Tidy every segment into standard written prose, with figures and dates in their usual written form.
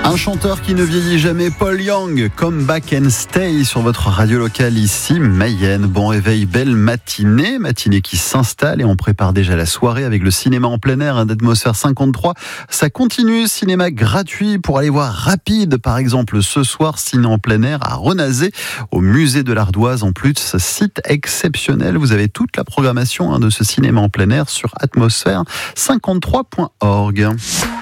Un chanteur qui ne vieillit jamais, Paul Young, Come Back and Stay sur votre radio locale ici, Mayenne. Bon réveil, belle matinée qui s'installe et on prépare déjà la soirée avec le cinéma en plein air d'Atmosphère 53. Ça continue, cinéma gratuit pour aller voir Rapide, par exemple ce soir, ciné en plein air à Renazé, au musée de l'Ardoise. En plus, ce site exceptionnel. Vous avez toute la programmation de ce cinéma en plein air sur atmosphère53.org.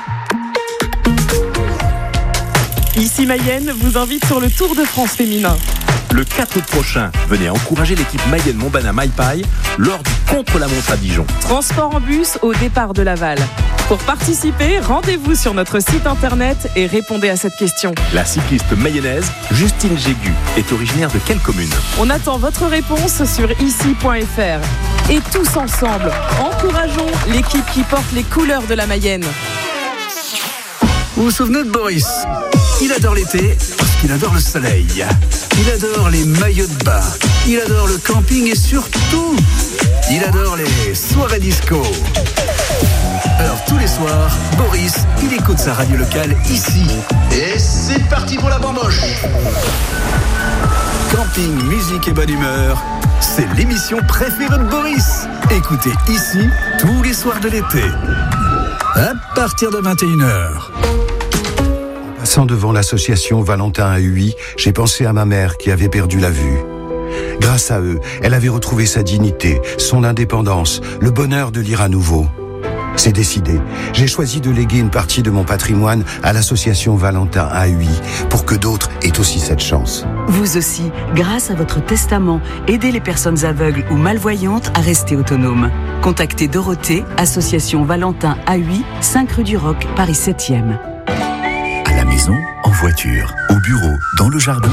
Ici Mayenne vous invite sur le Tour de France féminin. Le 4 août prochain, venez encourager l'équipe Mayenne-Montbana Maipaille lors du contre-la-montre à Dijon. Transport en bus au départ de Laval. Pour participer, rendez-vous sur notre site internet et répondez à cette question. La cycliste mayonnaise Justine Jégu est originaire de quelle commune ? On attend votre réponse sur ici.fr. Et tous ensemble, encourageons l'équipe qui porte les couleurs de la Mayenne. Vous vous souvenez de Boris ? Il adore l'été parce qu'il adore le soleil. Il adore les maillots de bain. Il adore le camping et surtout, il adore les soirées disco. Alors tous les soirs, Boris, il écoute sa radio locale ici. Et c'est parti pour la bamboche. Camping, musique et bonne humeur, c'est l'émission préférée de Boris. Écoutez ici tous les soirs de l'été. À partir de 21h. Passant devant l'association Valentin à Huy, j'ai pensé à ma mère qui avait perdu la vue. Grâce à eux, elle avait retrouvé sa dignité, son indépendance, le bonheur de lire à nouveau. C'est décidé. J'ai choisi de léguer une partie de mon patrimoine à l'association Valentin à Huy pour que d'autres aient aussi cette chance. Vous aussi, grâce à votre testament, aidez les personnes aveugles ou malvoyantes à rester autonomes. Contactez Dorothée, association Valentin à Huy, 5 rue du Roc, Paris 7e. À la maison, en voiture, au bureau, dans le jardin.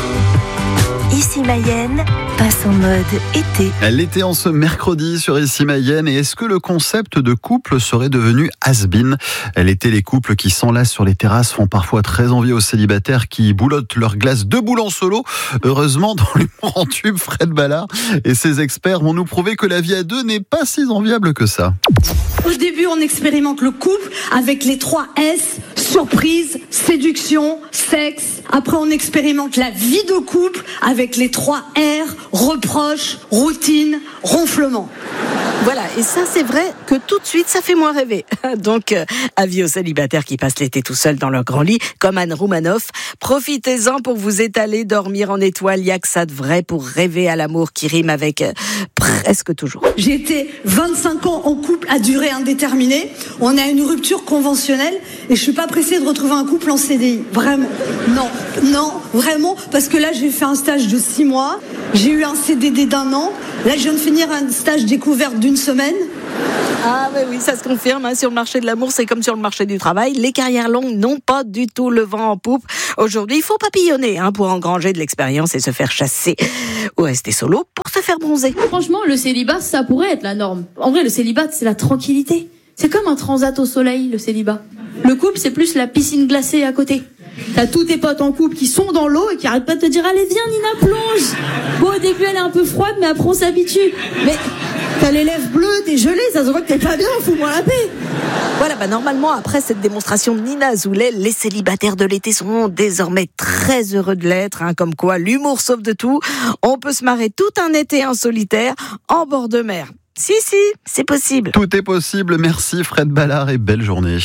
Ici Mayenne passe en mode été. L'été en ce mercredi sur Ici Mayenne. Et est-ce que le concept de couple serait devenu has-been ? L'été, les couples qui s'enlacent sur les terrasses font parfois très envie aux célibataires qui boulottent leur glace debout en solo. Heureusement, dans l'humour en tube, Fred Ballard et ses experts vont nous prouver que la vie à deux n'est pas si enviable que ça. Au début, on expérimente le couple avec les 3 S, surprise, séduction, sexe. Après, on expérimente la vie de couple avec les 3 R, reproche, routine, ronflement. Voilà, et ça c'est vrai que tout de suite ça fait moins rêver. Donc avis aux célibataires qui passent l'été tout seuls dans leur grand lit, comme Anne Roumanoff, profitez-en pour vous étaler, dormir en étoile, il y a que ça de vrai pour rêver à l'amour qui rime avec presque toujours. J'ai été 25 ans en couple à durée indéterminée, on a une rupture conventionnelle et je suis pas pressée de retrouver un couple en CDI, vraiment. Non, vraiment, parce que là j'ai fait un stage de 6 mois, j'ai eu un CDD d'1 an, là je viens de finir un stage découverte d'1 semaine. Ah oui, ça se confirme, sur le marché de l'amour, c'est comme sur le marché du travail. Les carrières longues n'ont pas du tout le vent en poupe. Aujourd'hui, il faut papillonner pour engranger de l'expérience et se faire chasser ou rester solo pour se faire bronzer. Franchement, le célibat, ça pourrait être la norme. En vrai, le célibat, c'est la tranquillité. C'est comme un transat au soleil, le célibat. Le couple, c'est plus la piscine glacée à côté. T'as tous tes potes en couple qui sont dans l'eau et qui arrêtent pas de te dire « Allez, viens, Nina, plonge !» Bon, au début, elle est un peu froide, mais après, on s'habitue. Mais t'as les lèvres bleues, t'es gelée, ça se voit que t'es pas bien, fous-moi la paix. Voilà, normalement, après cette démonstration de Nina Azoulay, les célibataires de l'été seront désormais très heureux de l'être, comme quoi l'humour sauve de tout. On peut se marrer tout un été en solitaire, en bord de mer. Si, c'est possible. Tout est possible. Merci Fred Ballard et belle journée.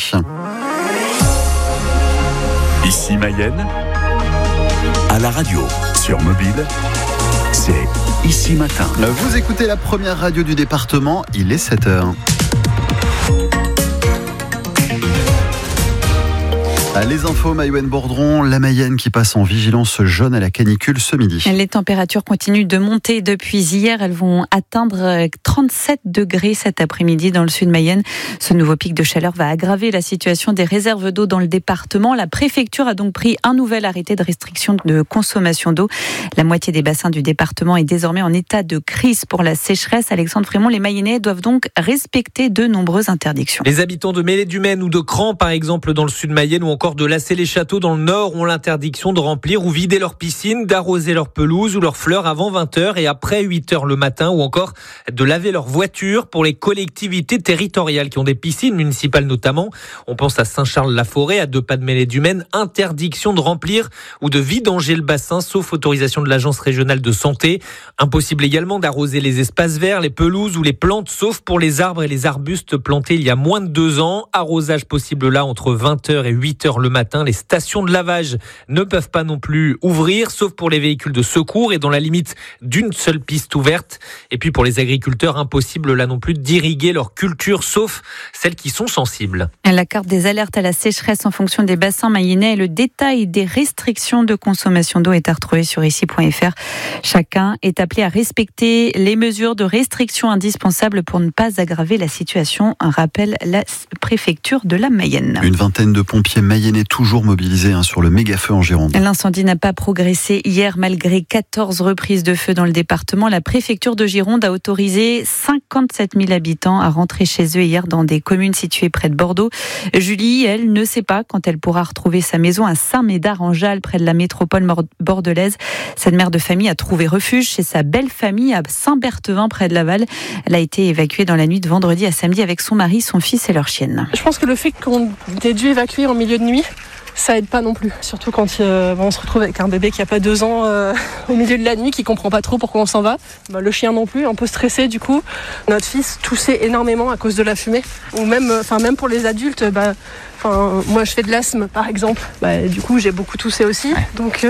Ici Mayenne, à la radio, sur mobile, c'est Ici Matin. Vous écoutez la première radio du département, il est 7h. Les infos, Maïwen Bordron, la Mayenne qui passe en vigilance jaune à la canicule ce midi. Les températures continuent de monter depuis hier. Elles vont atteindre 37 degrés cet après-midi dans le sud Mayenne. Ce nouveau pic de chaleur va aggraver la situation des réserves d'eau dans le département. La préfecture a donc pris un nouvel arrêté de restriction de consommation d'eau. La moitié des bassins du département est désormais en état de crise pour la sécheresse. Alexandre Frémont, les Mayennais doivent donc respecter de nombreuses interdictions. Les habitants de Mêlée-du-Maine ou de Cran, par exemple, dans le sud Mayenne, ou encore de lasser les châteaux dans le Nord ont l'interdiction de remplir ou vider leurs piscines, d'arroser leurs pelouses ou leurs fleurs avant 20h et après 8h le matin, ou encore de laver leurs voitures pour les collectivités territoriales qui ont des piscines municipales notamment. On pense à Saint-Charles-la-Forêt, à 2 pas de Mêlée du Maine. Interdiction de remplir ou de vidanger le bassin, sauf autorisation de l'Agence régionale de santé. Impossible également d'arroser les espaces verts, les pelouses ou les plantes, sauf pour les arbres et les arbustes plantés il y a moins de 2 ans. Arrosage possible là entre 20h et 8h le matin. Les stations de lavage ne peuvent pas non plus ouvrir, sauf pour les véhicules de secours et dans la limite d'une seule piste ouverte. Et puis pour les agriculteurs, impossible là non plus d'irriguer leurs cultures, sauf celles qui sont sensibles. La carte des alertes à la sécheresse en fonction des bassins mayennais et le détail des restrictions de consommation d'eau est à retrouver sur ici.fr. Chacun est appelé à respecter les mesures de restriction indispensables pour ne pas aggraver la situation, rappelle la préfecture de la Mayenne. Une vingtaine de pompiers mayennais toujours mobilisés sur le méga-feu en Gironde. L'incendie n'a pas progressé hier malgré 14 reprises de feu dans le département. La préfecture de Gironde a autorisé 57 000 habitants à rentrer chez eux hier dans des communes situées près de Bordeaux. Julie, elle, ne sait pas quand elle pourra retrouver sa maison à Saint-Médard-en-Jalles, près de la métropole bordelaise. Cette mère de famille a trouvé refuge chez sa belle famille à Saint-Berthevin, près de Laval. Elle a été évacuée dans la nuit de vendredi à samedi avec son mari, son fils et leur chienne. Je pense que le fait qu'on ait dû évacuer en milieu de nuit, ça aide pas non plus. Surtout quand on se retrouve avec un bébé qui a pas 2 ans au milieu de la nuit, qui comprend pas trop pourquoi on s'en va. Le chien non plus, un peu stressé du coup. Notre fils toussait énormément à cause de la fumée. Ou même pour les adultes, moi je fais de l'asthme par exemple. Du coup j'ai beaucoup toussé aussi. Donc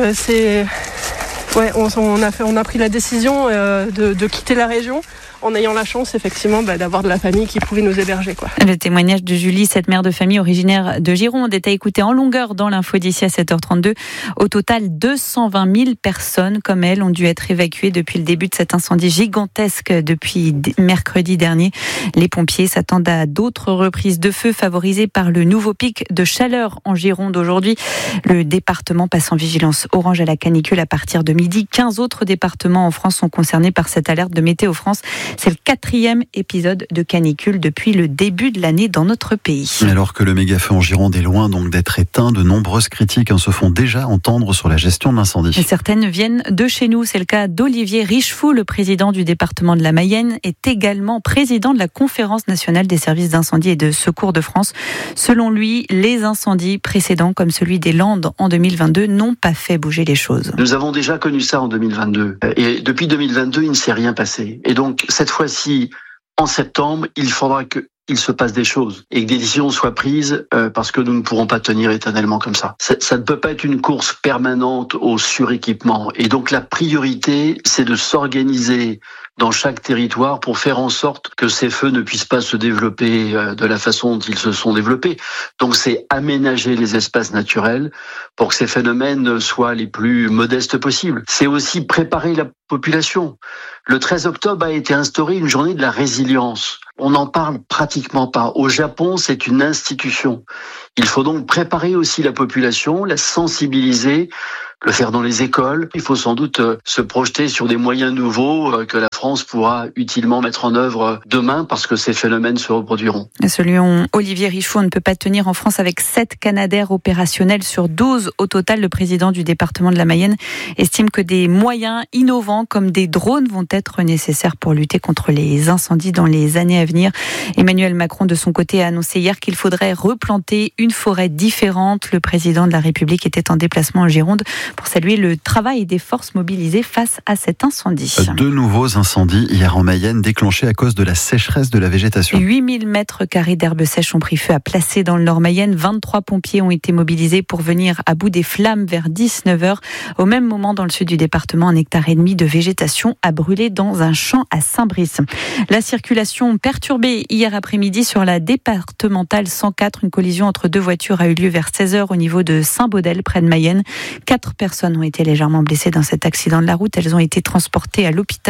on a pris la décision de quitter la région en ayant la chance effectivement d'avoir de la famille qui pouvait nous héberger. Le témoignage de Julie, cette mère de famille originaire de Gironde, est à écouter en longueur dans l'info d'ici à 7h32. Au total, 220 000 personnes comme elle ont dû être évacuées depuis le début de cet incendie gigantesque depuis mercredi dernier. Les pompiers s'attendent à d'autres reprises de feu favorisées par le nouveau pic de chaleur en Gironde aujourd'hui. Le département passe en vigilance orange à la canicule à partir de midi. 15 autres départements en France sont concernés par cette alerte de Météo France. C'est le 4e épisode de canicule depuis le début de l'année dans notre pays. Alors que le méga-feu en Gironde est loin donc d'être éteint, de nombreuses critiques se font déjà entendre sur la gestion de l'incendie. Et certaines viennent de chez nous. C'est le cas d'Olivier Richefou, le président du département de la Mayenne, est également président de la Conférence nationale des services d'incendie et de secours de France. Selon lui, les incendies précédents, comme celui des Landes en 2022, n'ont pas fait bouger les choses. Nous avons déjà connu ça en 2022. Et depuis 2022, il ne s'est rien passé. Et donc, cette fois-ci, en septembre, il faudra qu'il se passe des choses et que des décisions soient prises parce que nous ne pourrons pas tenir éternellement comme ça. Ça ne peut pas être une course permanente au suréquipement. Et donc la priorité, c'est de s'organiser dans chaque territoire pour faire en sorte que ces feux ne puissent pas se développer de la façon dont ils se sont développés. Donc c'est aménager les espaces naturels pour que ces phénomènes soient les plus modestes possibles. C'est aussi préparer la population. Le 13 octobre a été instaurée une journée de la résilience. On n'en parle pratiquement pas. Au Japon, c'est une institution. Il faut donc préparer aussi la population, la sensibiliser, le faire dans les écoles. Il faut sans doute se projeter sur des moyens nouveaux que la France pourra utilement mettre en œuvre demain parce que ces phénomènes se reproduiront. Selon Olivier Richefou, on ne peut pas tenir en France avec 7 Canadair opérationnels sur 12 au total. Le président du département de la Mayenne estime que des moyens innovants comme des drones vont être nécessaires pour lutter contre les incendies dans les années à venir. Emmanuel Macron, de son côté, a annoncé hier qu'il faudrait replanter une forêt différente. Le président de la République était en déplacement en Gironde pour saluer le travail des forces mobilisées face à cet incendie. 2 nouveaux incendies hier en Mayenne déclenchés à cause de la sécheresse de la végétation. 8000 mètres carrés d'herbes sèches ont pris feu à Placé dans le Nord Mayenne. 23 pompiers ont été mobilisés pour venir à bout des flammes vers 19h. Au même moment, dans le sud du département, 1,5 hectare de végétation a brûlé dans un champ à Saint-Brice. La circulation perturbée hier après-midi sur la départementale 104. Une collision entre 2 voitures a eu lieu vers 16h au niveau de Saint-Baudel, près de Mayenne. 4 personnes ont été légèrement blessées dans cet accident de la route. Elles ont été transportées à l'hôpital de Laval.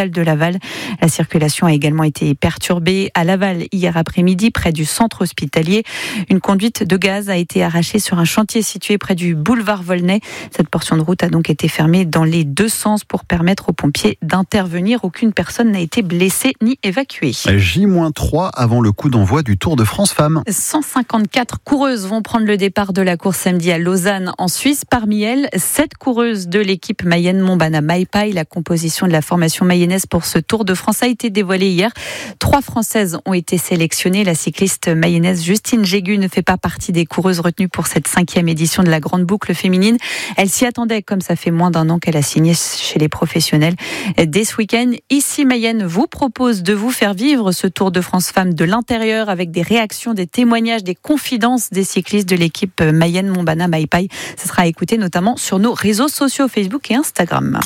Laval. La circulation a également été perturbée à Laval hier après-midi, près du centre hospitalier. Une conduite de gaz a été arrachée sur un chantier situé près du boulevard Volnay. Cette portion de route a donc été fermée dans les deux sens pour permettre aux pompiers d'intervenir. Aucune personne n'a été blessée ni évacuée. J-3 avant le coup d'envoi du Tour de France Femmes. 154 coureuses vont prendre le départ de la course samedi à Lausanne en Suisse. Parmi elles, 7 coureuses de l'équipe Mayenne Montbana Maipai. La composition de la formation mayonnaise pour ce Tour de France a été dévoilée hier. 3 Françaises ont été sélectionnées. La cycliste mayonnaise Justine Jégu ne fait pas partie des coureuses retenues pour cette 5e édition de la Grande Boucle féminine. Elle s'y attendait, comme ça fait moins d'un an qu'elle a signé chez les professionnels. Dès ce week-end, Ici Mayenne vous propose de vous faire vivre ce Tour de France Femmes de l'intérieur avec des réactions, des témoignages, des confidences des cyclistes de l'équipe Mayenne Montbana Maipai. Ce sera à écouter notamment sur nos réseaux sociaux Facebook et Instagram.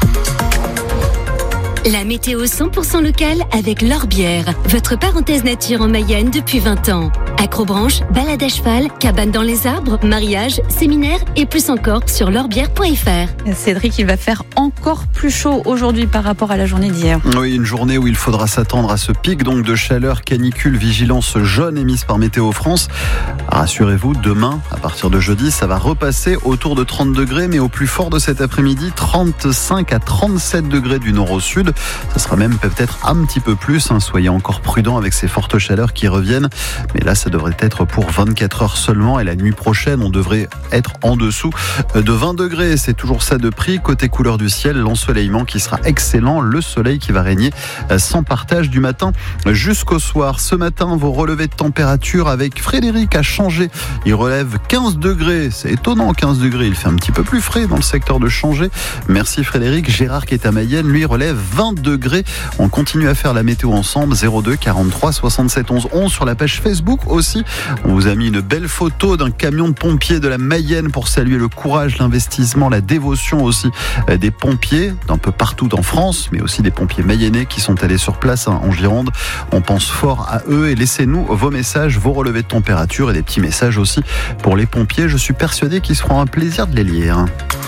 La météo 100% locale avec L'Orbière, votre parenthèse nature en Mayenne depuis 20 ans. Acrobranche, balade à cheval, cabane dans les arbres, mariage, séminaire et plus encore sur l'orbière.fr. Cédric, il va faire encore plus chaud aujourd'hui par rapport à la journée d'hier. Oui, une journée où il faudra s'attendre à ce pic donc de chaleur, canicule, vigilance jaune émise par Météo France. Rassurez-vous, demain, à partir de jeudi, ça va repasser autour de 30 degrés, mais au plus fort de cet après-midi, 35 à 37 degrés du nord au sud. Ça sera même peut-être un petit peu plus. Soyez encore prudents avec ces fortes chaleurs qui reviennent. Mais là, ça devrait être pour 24 heures seulement. Et la nuit prochaine, on devrait être en dessous de 20 degrés. C'est toujours ça de prix. Côté couleur du ciel, l'ensoleillement qui sera excellent. Le soleil qui va régner sans partage du matin jusqu'au soir. Ce matin, vos relevés de température avec Frédéric a changé. Il relève 15 degrés. C'est étonnant, 15 degrés. Il fait un petit peu plus frais dans le secteur de Changé. Merci Frédéric. Gérard qui est à Mayenne, lui, relève 20 degrés. On continue à faire la météo ensemble. 02 43 67 11 11 sur la page Facebook aussi. On vous a mis une belle photo d'un camion de pompiers de la Mayenne pour saluer le courage, l'investissement, la dévotion aussi des pompiers d'un peu partout en France, mais aussi des pompiers mayennais qui sont allés sur place en Gironde. On pense fort à eux et laissez-nous vos messages, vos relevés de température et des petits messages aussi pour les pompiers. Je suis persuadé qu'ils se feront un plaisir de les lire.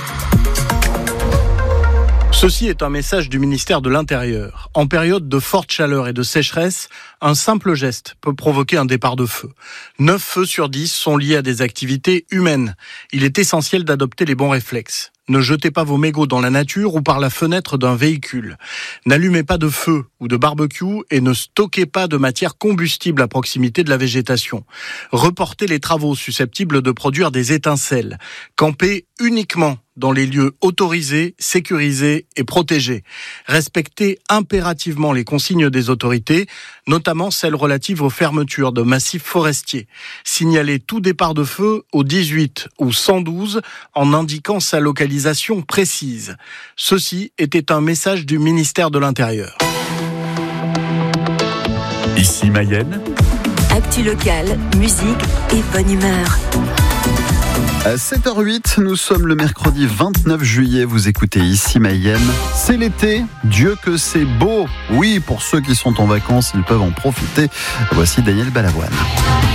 Ceci est un message du ministère de l'Intérieur. En période de forte chaleur et de sécheresse, un simple geste peut provoquer un départ de feu. 9 feux sur 10 sont liés à des activités humaines. Il est essentiel d'adopter les bons réflexes. Ne jetez pas vos mégots dans la nature ou par la fenêtre d'un véhicule. N'allumez pas de feu ou de barbecue et ne stockez pas de matière combustible à proximité de la végétation. Reportez les travaux susceptibles de produire des étincelles. Campez uniquement dans les lieux autorisés, sécurisés et protégés. Respectez impérativement les consignes des autorités, notamment celles relatives aux fermetures de massifs forestiers. Signalez tout départ de feu au 18 ou 112 en indiquant sa localisation précise. Ceci était un message du ministère de l'Intérieur. Ici Mayenne. Actu locale, musique et bonne humeur. À 7h08, nous sommes le mercredi 29 juillet. Vous écoutez Ici Mayenne. C'est l'été. Dieu que c'est beau. Oui, pour ceux qui sont en vacances, ils peuvent en profiter. Voici Daniel Balavoine.